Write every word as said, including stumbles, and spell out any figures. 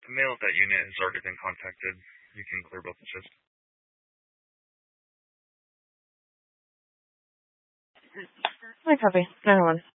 The male of that unit has already been contacted. You can clear both the shifts. I copy. nine one.